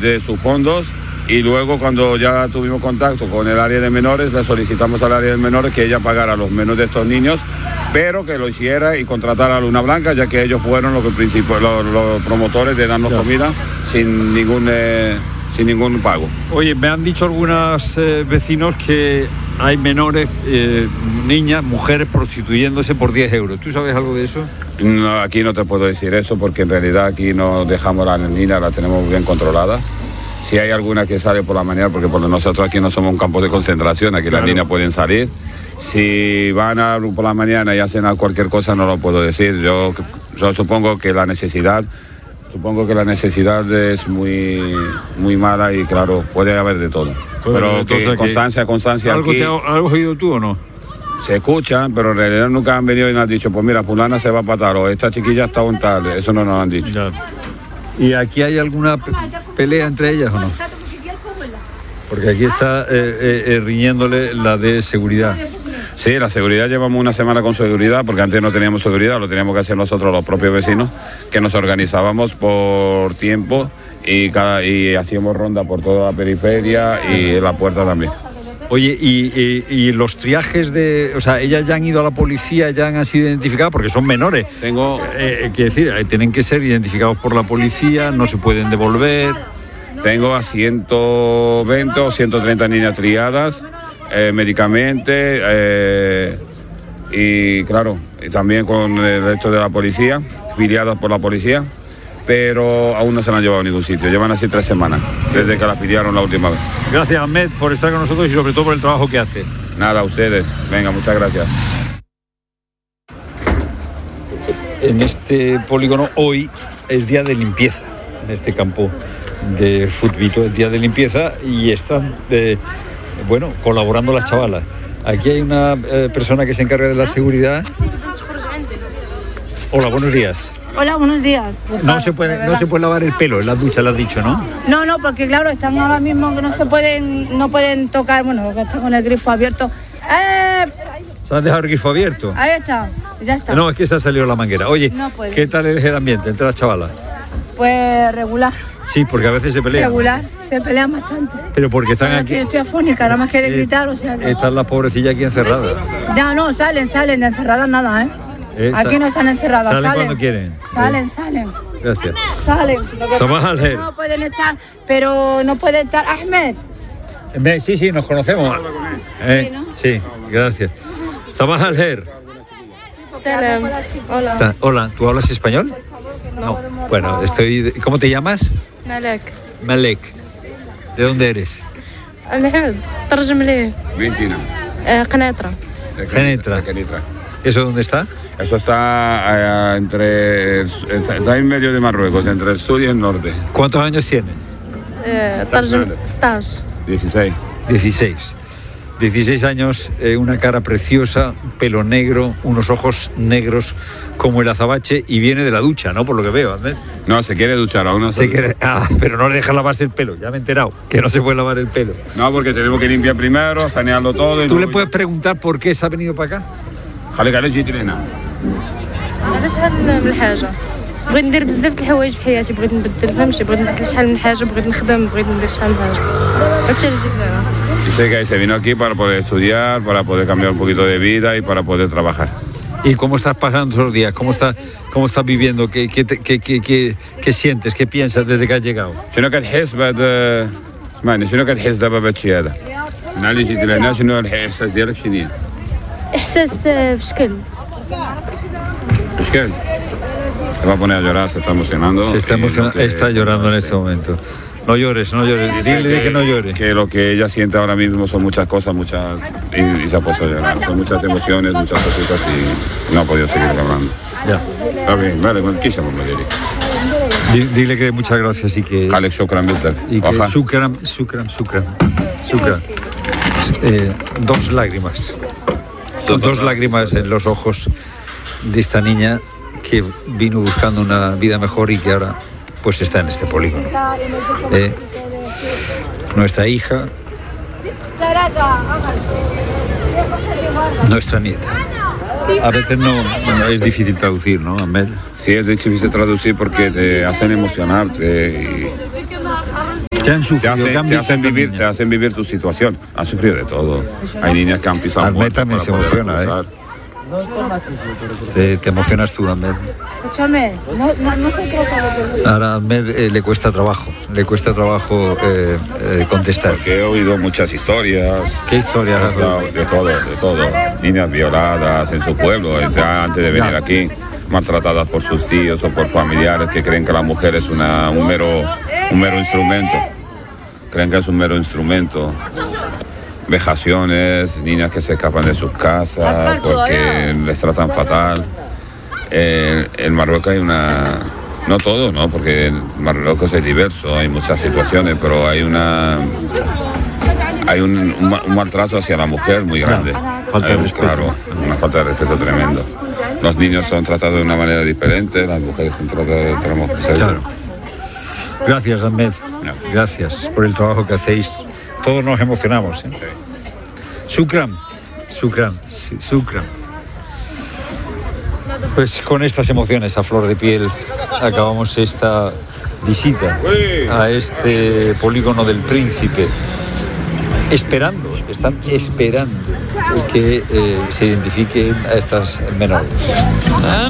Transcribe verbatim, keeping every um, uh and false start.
de sus fondos. Y luego cuando ya tuvimos contacto con el área de menores, le solicitamos al área de menores que ella pagara los menús de estos niños, pero que lo hiciera y contratara a Luna Blanca, ya que ellos fueron los, los, los promotores de darnos claro. comida sin ningún, eh, sin ningún pago. Oye, me han dicho algunos eh, vecinos que hay menores, eh, niñas, mujeres prostituyéndose por diez euros. ¿Tú sabes algo de eso? No, aquí no te puedo decir eso, porque en realidad aquí no dejamos a las niñas, las tenemos bien controladas. Si hay alguna que sale por la mañana, porque por nosotros aquí no somos un campo de concentración, aquí claro. las niñas pueden salir. Si van a, por la mañana y hacen cualquier cosa, no lo puedo decir. Yo, yo supongo que la necesidad, supongo que la necesidad es muy, muy mala y claro, puede haber de todo. Pero, pero que que constancia, constancia ¿algo aquí. Te ha, ¿Algo has oído tú o no? Se escuchan, pero en realidad nunca han venido y nos han dicho, pues mira, fulana se va para tal, o esta chiquilla está un tal, eso no nos han dicho. Ya. ¿Y aquí hay alguna pelea entre ellas o no? Porque aquí está eh, eh, riñéndole la de seguridad. Sí, la seguridad, llevamos una semana con seguridad, porque antes no teníamos seguridad, lo teníamos que hacer nosotros los propios vecinos, que nos organizábamos por tiempo y, cada, y hacíamos ronda por toda la periferia y la puerta también. Oye, y, y, y los triajes de... O sea, ellas ya han ido a la policía, ya han sido identificadas, porque son menores. Tengo... Eh, quiero decir, tienen que ser identificados por la policía, no se pueden devolver. Tengo a ciento veinte o ciento treinta niñas triadas, eh, médicamente, eh, y claro, y también con el resto de la policía, filiadas por la policía, pero aún no se la han llevado a ningún sitio. Llevan así tres semanas, desde que la pidieron la última vez. Gracias, Ahmed, por estar con nosotros y sobre todo por el trabajo que hace. Nada, a ustedes. Venga, muchas gracias. En este polígono hoy es día de limpieza, en este campo de Futbito es día de limpieza y están, eh, bueno, colaborando las chavalas. Aquí hay una eh, persona que se encarga de la seguridad. Hola, buenos días. Hola, buenos días. No se puede, no se puede lavar el pelo en la ducha, lo has dicho, ¿no? No, no, porque claro, están ahora mismo que no se pueden, no pueden tocar, bueno, porque está con el grifo abierto. ¡Eh! ¿Se has dejado el grifo abierto? Ahí está, ya está. No, es que se ha salido la manguera. Oye, no ¿qué tal es el ambiente entre las chavalas? Pues regular. Sí, porque a veces se pelean. Regular, se pelean bastante. Pero porque están Pero aquí... Yo estoy afónica, nada más que de eh, gritar, o sea... Que... Están las pobrecillas aquí encerradas. Ya, no, salen, salen, de encerradas nada, ¿eh? eh aquí no están encerradas, salen. Salen cuando quieren. Salen, eh. salen. Gracias. Salen. Sabah al-Khair. No pueden estar, pero no pueden estar... Ahmed. Sí, sí, nos conocemos. Eh, sí, ¿no? Sí, gracias. Sabah al-Khair. Salam. Hola. Hola, ¿tú hablas español? No. Bueno, estoy... ¿Cómo te llamas? Malek. Malek. ¿De dónde eres? Mahmoud. ترجم لي. Ventina. Qanetra. Qanetra. ¿Eso dónde está? Eso está eh, entre... Está en medio de Marruecos, entre el sur y el norte. ¿Cuántos años tiene? Eh, dieciséis. dieciséis. dieciséis años, eh, una cara preciosa, pelo negro, unos ojos negros como el azabache y viene de la ducha, ¿no? Por lo que veo, ¿eh? No, se quiere duchar aún. No se quiere, ah, pero no le deja lavarse el pelo, ya me he enterado, que no se puede lavar el pelo. No, porque tenemos que limpiar primero, sanearlo todo. Y ¿Tú no... le puedes preguntar por qué se ha venido para acá? خليك على جيت لهنا. علاش هاد الحاجه بغيت ندير بزاف د الحوايج في حياتي بغيت نبدل فهمتي بغيت نبدل شحال من حاجه بغيت نخدم بغيت ندير شحال من حاجه هادشي اللي جيت لهنا. Dice que se vino aquí para poder estudiar, para poder cambiar un poquito de vida y para poder trabajar. ¿Y cómo estás pasando esos días? ¿Cómo estás, cómo estás viviendo? ¿Qué, qué, qué, qué, qué, qué sientes? ¿Qué piensas desde que has llegado? شنو كتحس بعد اسمعني شنو كتحس دابا بهادشي هذا؟ من اللي جيت لهنا شنو الاحساس ديالك شنو؟ احساس بشكل بشكل Se va a poner a llorar, se está emocionando. Se está emocionando, que... está llorando en este momento. No llores, no llores, dile que, que no llore. Que lo que ella siente ahora mismo son muchas cosas, muchas... Y, y se ha puesto a llorar. Son muchas emociones, muchas cositas y no ha podido seguir hablando. Ya. Está bien, vale, ¿qué se me dice? Dile que muchas gracias y que... Alex, shukran, mister. Y que shukran, shukran, shukran, shukran. Eh, dos lágrimas. Son dos lágrimas en los ojos de esta niña que vino buscando una vida mejor y que ahora pues está en este polígono. Eh, nuestra hija, nuestra nieta. A veces no, no es difícil traducir, ¿no, Ahmed? Sí, es difícil traducir porque te hacen emocionarte y Te han te sufrido, hacen, ¿qué han te visto hacen estas vivir, niñas? te hacen vivir tu situación. Han sufrido de todo. Hay niñas que han pisado Ahmed muertas también para se poder emociona, ¿eh? cruzar. Te, te emocionas tú, Ahmed. Escúchame, no, no, no se trata de... Ahora a Ahmed eh, le cuesta trabajo, le cuesta trabajo eh, eh, contestar. Porque he oído muchas historias. ¿Qué historias has oído? De todo, de todo. Niñas violadas en su pueblo, ya antes de venir aquí, maltratadas por sus tíos o por familiares que creen que la mujer es una, un, mero, un mero instrumento. Creen que es un mero instrumento. Vejaciones, niñas que se escapan de sus casas porque les tratan fatal. Eh, en Marruecos hay una... No todo, ¿no? Porque en Marruecos es diverso, hay muchas situaciones, pero hay una... Hay un, un, un maltrato hacia la mujer muy grande. Falta de Hay un- respeto. Claro, una falta de respeto tremendo. Los niños son tratados de una manera diferente, las mujeres son tratadas de otra manera. Claro. Gracias, Ahmed. Gracias por el trabajo que hacéis. Todos nos emocionamos. ¿eh? Shukran. Shukran. Sí, Shukran. Pues con estas emociones a flor de piel acabamos esta visita a este polígono del Príncipe. Esperando, están esperando que eh, se identifiquen a estas menores. ¿Ah?